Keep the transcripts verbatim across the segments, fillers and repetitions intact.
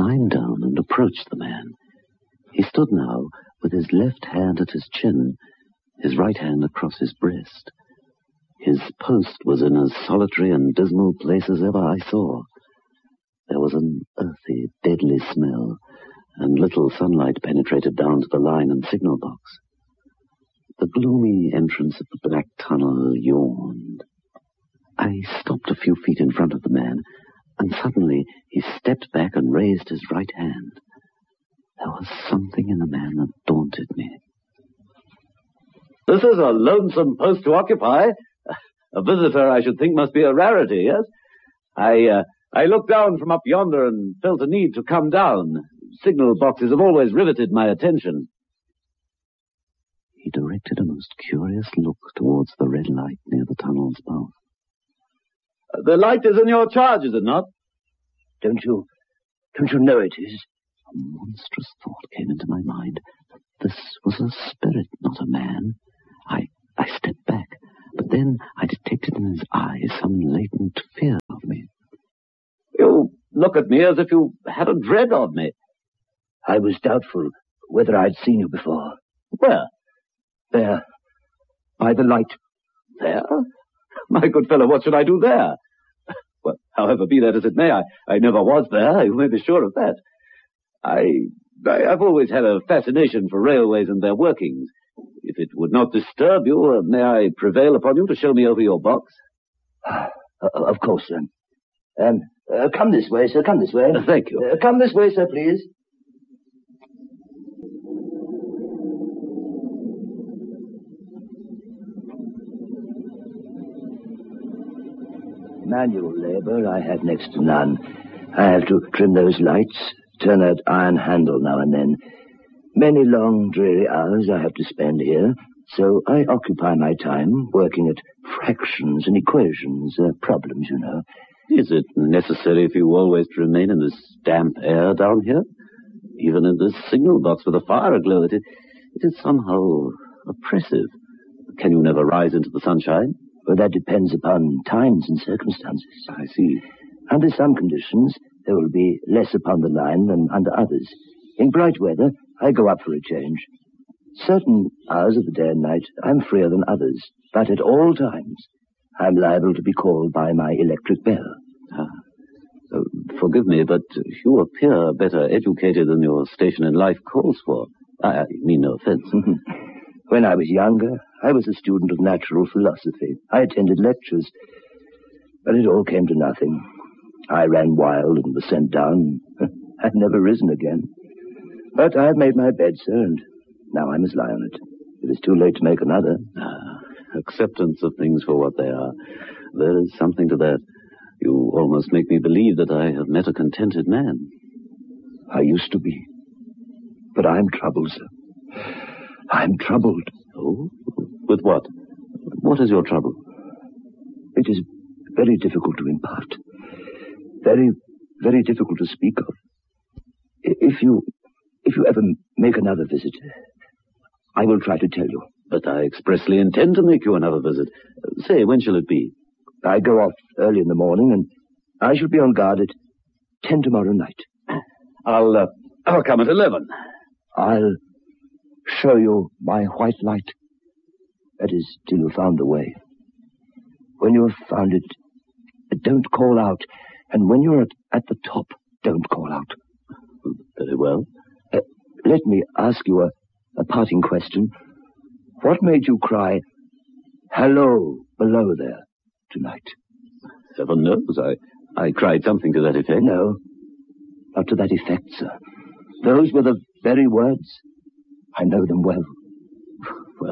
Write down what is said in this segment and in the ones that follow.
climbed down and approached the man. He stood now with his left hand at his chin, his right hand across his breast. His post was in as solitary and dismal place as ever I saw. There was an earthy, deadly smell, and little sunlight penetrated down to the line and signal box. The gloomy entrance of the black tunnel yawned. I stopped a few feet in front of the man, and suddenly he stepped back and raised his right hand. There was something in the man that daunted me. This is a lonesome post to occupy. A visitor, I should think, must be a rarity, yes? I, uh, I looked down from up yonder and felt a need to come down. Signal boxes have always riveted my attention. He directed a most curious look towards the red light near the tunnel's mouth. The light is in your charge, is it not? Don't you, don't you know it is? A monstrous thought came into my mind. This was a spirit, not a man. I, I stepped back, but then I detected in his eyes some latent fear of me. You look at me as if you had a dread of me. I was doubtful whether I'd seen you before. Where? There, by the light. There? My good fellow, what should I do there? Well, however, be that as it may, I, I never was there, you may be sure of that. I, I, I've always had a fascination for railways and their workings. If it would not disturb you, uh, may I prevail upon you to show me over your box? Uh, of course, sir. Um, uh, come this way, sir, come this way. Uh, thank you. Uh, come this way, sir, please. Manual labor I have next to none. I have to trim those lights, turn that iron handle now and then. Many long, dreary hours I have to spend here, so I occupy my time working at fractions and equations, uh, problems, you know. Is it necessary for you always to remain in this damp air down here? Even in this signal box with a fire aglow, it, it is somehow oppressive. Can you never rise into the sunshine? Well, that depends upon times and circumstances. I see. Under some conditions, there will be less upon the line than under others. In bright weather, I go up for a change. Certain hours of the day and night, I'm freer than others. But at all times, I'm liable to be called by my electric bell. Ah. Uh, forgive me, but you appear better educated than your station in life calls for. I, I mean no offense. When I was younger, I was a student of natural philosophy. I attended lectures, but it all came to nothing. I ran wild and was sent down. I've never risen again. But I've made my bed, sir, and now I must lie on it. It is too late to make another. Ah, acceptance of things for what they are. There is something to that. You almost make me believe that I have met a contented man. I used to be. But I'm troubled, sir. I'm troubled. Oh? With what? What is your trouble? It is very difficult to impart. Very, very difficult to speak of. If you, if you ever make another visit, I will try to tell you. But I expressly intend to make you another visit. Say, when shall it be? I go off early in the morning, and I shall be on guard at ten tomorrow night. I'll, uh, I'll come at eleven. I'll show you my white light. That is, till you've found the way. When you have found it, don't call out. And when you're at, at the top, don't call out. Very well. Uh, let me ask you a, a parting question. What made you cry, hello, below there, tonight? Heaven knows. I, I cried something to that effect. No, not to that effect, sir. Those were the very words. I know them well. Well...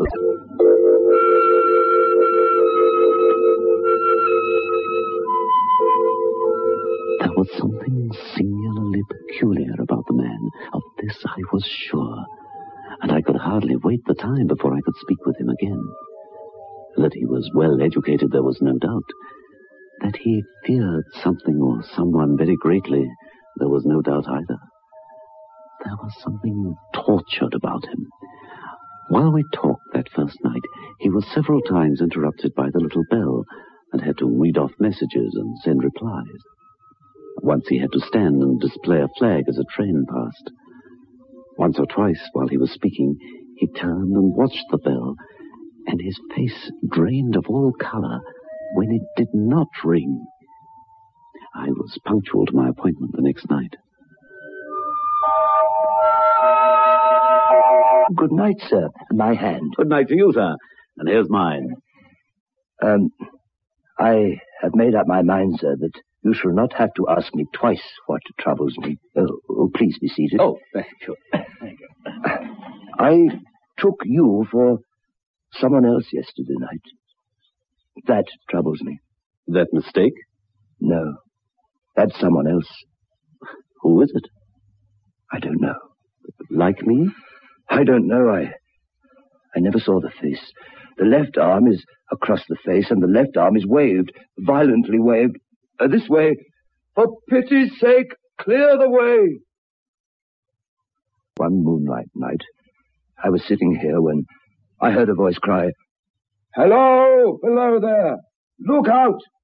There was something singularly peculiar about the man. Of this I was sure. And I could hardly wait the time before I could speak with him again. That he was well educated, there was no doubt. That he feared something or someone very greatly, there was no doubt either. There was something tortured about him. While we talked that first night, he was several times interrupted by the little bell, and had to read off messages and send replies. Once he had to stand and display a flag as a train passed. Once or twice, while he was speaking, he turned and watched the bell, and his face drained of all colour when it did not ring. I was punctual to my appointment the next night. Good night, sir. My hand. Good night to you, sir. And here's mine. Um, I have made up my mind, sir, that you shall not have to ask me twice what troubles me. Oh, oh please be seated. Oh, thank you. Thank you. I took you for someone else yesterday night. That troubles me. That mistake? No. That's someone else. Who is it? I don't know. Like me? I don't know. I I never saw the face. The left arm is across the face, and the left arm is waved, violently waved. Uh, this way. For pity's sake, clear the way. One moonlight night, I was sitting here when I heard a voice cry, "Hello, below there! Look out!